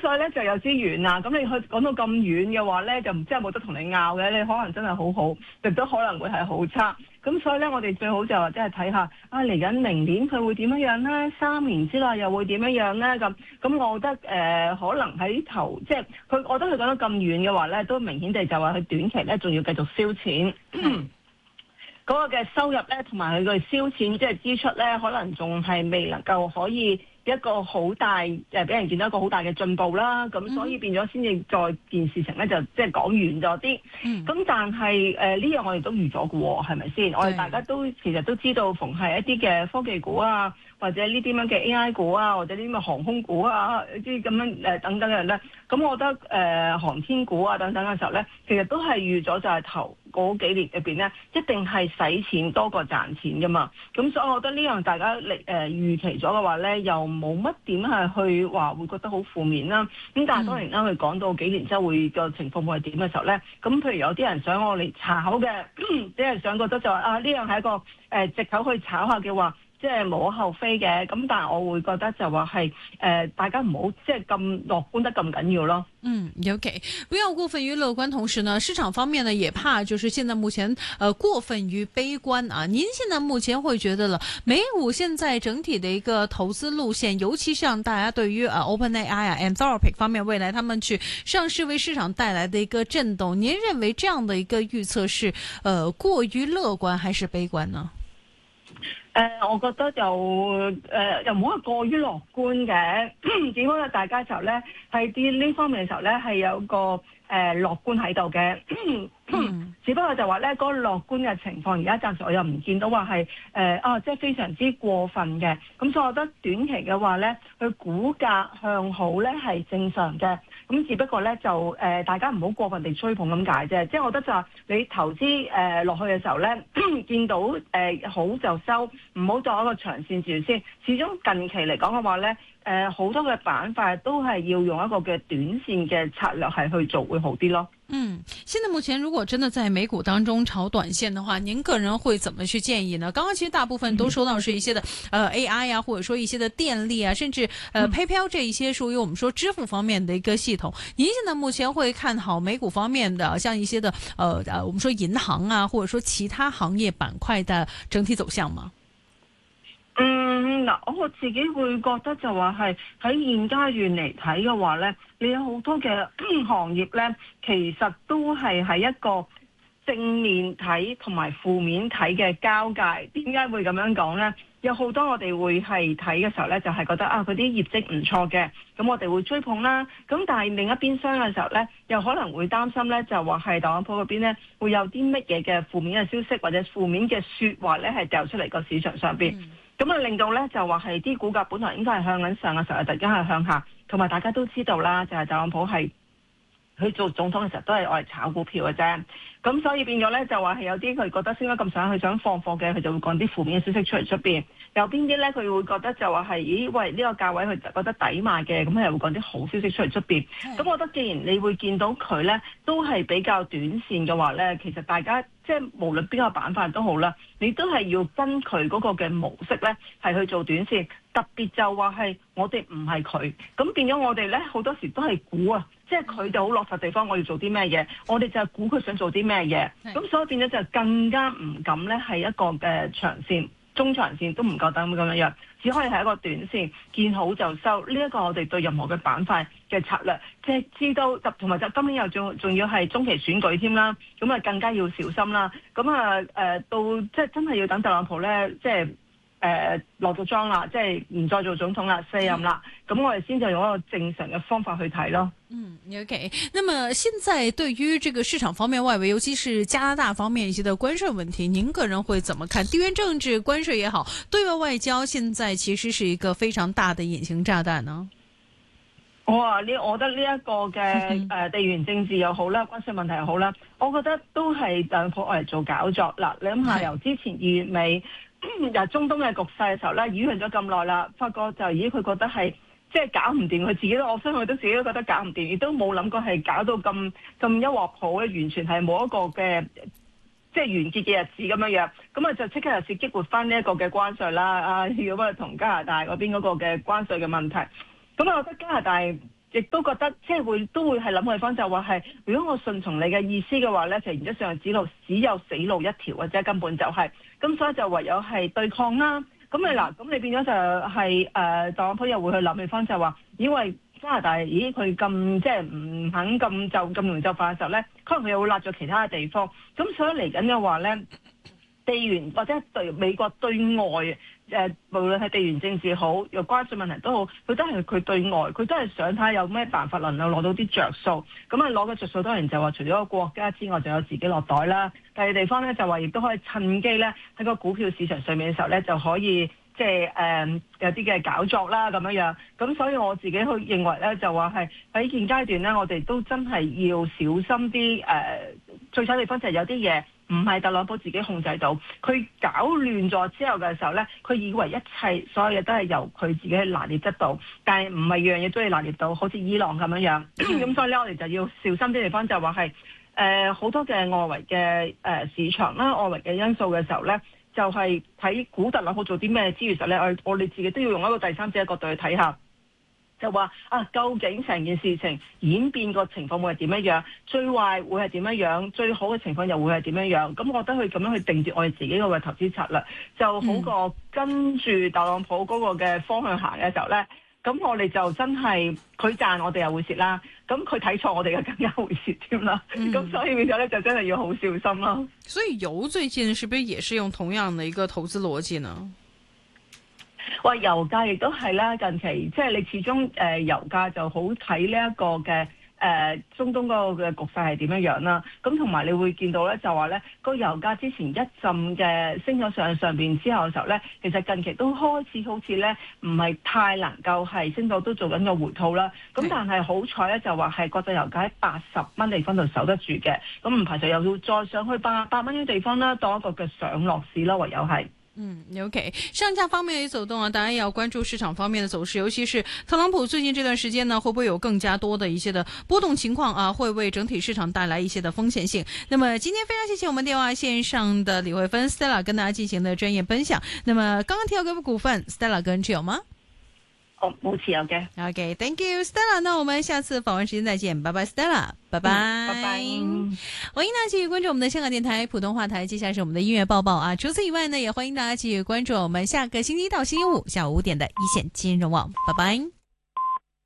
所以咧就有啲遠啦。咁你去講到咁遠嘅話咧，就唔知有冇得同你拗嘅。你可能真係好好，亦都可能會係好差。咁所以咧，我哋最好就即係睇下嚟緊明年佢會點樣樣咧，3年之內又會點樣樣咧咁我覺得可能喺頭即係我覺得佢講得咁遠嘅話咧，都明顯地就話佢短期咧仲要繼續燒錢。嗰個嘅收入咧，同埋佢嘅燒錢即係支出咧，可能仲係未能夠可以一個好大俾人見到一個好大嘅進步啦。咁所以變咗先至再件事情咧就即係講完咗啲。咁但係呢樣我哋都預咗嘅喎，係咪先？我哋大家都其實都知道，逢係一啲嘅科技股啊，或者呢啲咁嘅 AI 股啊，或者呢啲咁嘅航空股啊，啲咁樣等等嘅咧，咁我覺得航天股啊等等嘅時候咧，其實都係預咗就係頭嗰幾年入邊咧，一定係使錢多過賺錢噶嘛。咁所以我覺得呢樣大家預期咗嘅話咧，又冇乜點係去話會覺得好負面啦。咁但係當然啦，佢講到幾年之後會個情況會係點嘅時候咧，咁譬如有啲人想我嚟炒嘅，即係想覺得就話呢樣係一個藉口去炒下嘅話，即係無可厚非嘅。咁但係我會覺得就話係大家唔好即係咁樂觀得咁緊要咯。 OK， 不要過分於樂觀，同時呢，市場方面呢也怕就是現在目前過分於悲觀啊。您現在目前會覺得了美股現在整體的一個投資路線，尤其像大家對於OpenAI 啊 Anthropic 方面未來他們去上市為市場帶來的一個震動，您認為這樣的一個預測是過於樂觀還是悲觀呢？ 我覺得又唔好話過於樂觀嘅，只不過大家就咧係啲呢方面嘅時候咧係有個樂觀喺度嘅，只不過就話咧嗰個樂觀嘅情況，而家暫時我又唔見到話係即係非常之過分嘅，咁所以我覺得短期嘅話咧，佢股價向好咧係正常嘅。咁只不過咧就大家唔好過分地追捧咁解啫，即係我覺得就係你投資落去嘅時候咧，見到好就收，唔好作一個長線住先。始終近期嚟講嘅話咧，好多嘅板塊都係要用一個嘅短線嘅策略係去做會好啲咯。 現在目前如果真的在美股當中炒短線的話，您個人會怎麼去建議呢？剛剛其實大部分都說到是一些的AI 啊，或者說一些的電力啊，甚至PayPal 這一些屬於我們說支付方面的一個系統。您現在目前會看好美股方面的，像一些的我們說銀行啊，或者說其他行業板塊的整體走向嗎？ 我自己會覺得就話係喺現階段嚟睇嘅話咧，你有好多嘅行業咧，其實都係喺一個正面睇同埋負面睇嘅交界。點解會咁樣講咧？有好多我哋會係睇嘅時候咧，就係覺得佢啲業績唔錯嘅，咁我哋會追捧啦。咁但係另一邊廂嘅時候咧，又可能會擔心咧，就話係特朗普嗰邊咧會有啲乜嘢嘅負面嘅消息或者負面嘅説話咧，係掉出嚟個市場上邊。咁令到咧就話係啲股價本來應該係向緊上嘅時候，突然間係向下，同埋大家都知道啦，就係特朗普係佢做總統嘅時候都係愛嚟炒股票嘅啫。咁所以變咗咧就話係有啲佢覺得升得咁上，佢想放貨嘅，佢就會講啲負面嘅消息出嚟出邊。有邊啲咧佢會覺得就話係咦喂，呢個價位佢覺得抵買嘅，咁佢又會講啲好消息出嚟出邊。咁我覺得既然你會見到佢咧都係比較短線嘅話咧，其實大家即係無論邊個板塊都好啦，你都係要跟佢嗰個嘅模式咧係去做短線。特別就話係我哋唔係佢，咁變咗我哋咧好多時都係估啊，即係佢哋好落實地方，我要做啲咩嘢，我哋就係估佢想做啲咩嘢，咁所以變咗就更加唔敢咧係一個嘅長線、中長線都唔夠膽咁樣，只可以係一個短線，見好就收。呢一個我哋對任何嘅板塊嘅策略，即係知道，同埋就今年又仲要係中期選舉添啦，咁啊更加要小心啦。咁到即係真係要等特朗普咧，即係。落咗莊啦，即係唔再做總統啦，卸任啦，咁我哋先就用一個正常嘅方法去睇咯。 OK。那麼現在對於這個市場方面外圍，尤其是加拿大方面一些的關稅問題，您個人會怎麼看？地緣政治、關稅也好，對外外交現在其實是一個非常大的隱形炸彈呢。 我覺得呢一個嘅地緣政治又好啦，關稅問題又好啦，我覺得都係特朗普嚟做搞作啦。你諗下，由之前2月尾由中東嘅局勢嘅時候咧，議論咗咁耐啦，發覺就佢覺得係即係搞唔掂，佢自己都我相信佢都自己都覺得搞唔掂，亦都冇諗過係搞到咁一鑊泡咧，完全係冇一個嘅即係完結嘅日子咁樣。咁啊就即刻又是激活翻呢一個嘅關稅啦，要幫佢同加拿大嗰邊嗰個嘅關稅嘅問題。咁我覺得加拿大亦都覺得即係都會係諗嘅方就話係，如果我順從你嘅意思嘅話咧，其實原則上只有死路一條或者根本就係、是，咁所以就唯有係對抗啦。咁你嗱，咁你變咗就係特朗普又會去諗嘅方就話，因為加拿大佢咁即係唔肯咁容易就範嘅時候咧，可能佢又會立咗其他嘅地方，咁所以嚟緊嘅話咧，地緣或者對美國對外。無論係地緣政治好，又關稅問題都好，佢都係佢對外，佢都係想睇下有咩辦法能夠攞到啲着數。咁啊攞嘅着數當然就話除咗個國家之外，就有自己落袋啦。第二地方咧就話亦都可以趁機咧喺個股票市場上面嘅時候咧就可以即係有啲嘅搞作啦咁樣樣。咁所以我自己去認為咧就話係喺現階段咧，我哋都真係要小心啲。最慘地方就係有啲嘢。唔係特朗普自己控制到，佢搞亂咗之後嘅時候呢，佢以為一切所有嘢都係由佢自己去拿捏得到，但係唔係樣嘢都要拿捏到，好似伊朗咁樣樣。咁所以呢，我哋就要小心啲地方就話係好多嘅外圍嘅市場啦，外圍嘅因素嘅時候呢，就係睇估特朗普做啲咩之餘時候呢，我哋自己都要用一個第三者嘅角度去睇下。就話究竟成件事情演變個情況會係點樣樣？最壞會係點樣樣？最好嘅情況又會係點樣樣？咁我覺得佢咁樣去定住我哋自己個投資策略，就好過跟住特朗普嗰個嘅方向行嘅時候咧。咁我哋就真係佢賺，我哋又會蝕啦。咁佢睇錯，我哋又更加會蝕添啦。咁所以變咗咧，就真係要好小心啦。 所以油最近是不是也是用同樣的一個投資邏輯呢？ 喂，油價亦都係啦，近期即係你始終油價就好睇呢一個嘅中東嗰個嘅局勢係點樣樣啦。咁同埋你會見到咧，就話咧個油價之前一陣嘅升咗上邊之後嘅時候咧，其實近期都開始好似咧唔係太能夠係升到都做緊個回吐啦。咁但係好彩咧，就話係國際油價喺80蚊地方度守得住嘅，咁唔排除又要再上去8蚊嘅地方啦，當一個嘅上落市啦，唯有係。 OK， 上下方面嘅走動啊，當然要關注市場方面的走勢，尤其是特朗普最近這段時間呢，會不會有更加多的一些的波動情況啊，會為整體市場帶來一些的風險性。那麼今天非常謝謝我們電話線上的李慧芬 Stella 跟大家進行的專業分享。那麼剛剛提到嗰個股份 Stella 個人持有嗎？ 冇持有嘅。 OK，Thank you Stella， 那我們下次訪問時間再見，拜拜 Stella， 拜拜。 拜拜。 歡迎大家繼續關注我們的香港電台普通話台，接下來是我們的音樂報報啊。除此以外呢，也歡迎大家繼續關注我們下個星期一到星期五下午5點的一線金融網，拜拜。